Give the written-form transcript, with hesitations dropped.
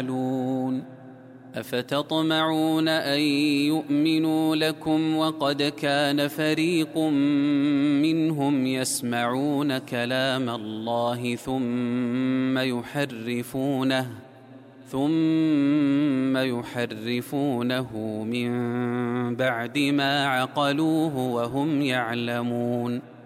يعملون أفتطمعون أن يؤمنوا لكم وقد كان فريق منهم يسمعون كلام الله ثم يحرفونه من بعد ما عقلوه وهم يعلمون